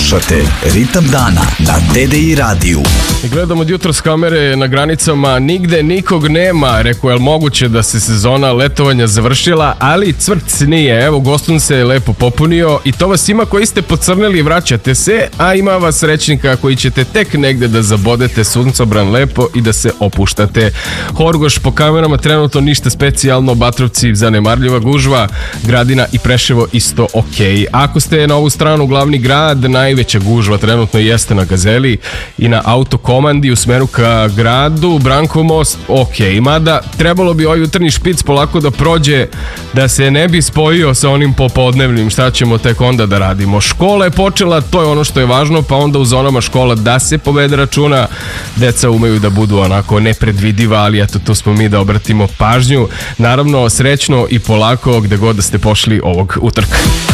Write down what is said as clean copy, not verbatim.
Slušate Ritam dana na TDI radiju. Gledamo od jutro s kamere na granicama, nigde nikog nema. Rekao, je li moguće da se sezona letovanja završila, ali cvrc nije. Evo, Gostun se je lepo popunio i to vas ima koji ste pocrneli i vraćate se, a ima vas srećnika koji ćete tek negde da zabodete suncobran lepo i da se opuštate. Horgoš po kamerama trenutno ništa specijalno, Batrovci zanemarljiva gužva, Gradina i Preševo isto okej. Ako ste na ovu stranu glavni grad, najveća gužva trenutno jeste na Gazeli i na Autokomandi u smeru ka gradu, Brankov most okej, mada trebalo bi ovaj jutarnji špic polako da prođe, da se ne bi spojio sa onim popodnevnim, šta ćemo tek onda da radimo. Škola je počela, to je ono što je važno, pa onda u zonama škola da se povede računa, deca umeju da budu onako nepredvidiva, ali eto, tu smo mi da obratimo pažnju. Naravno, srećno i polako gde god da ste pošli ovog utorka.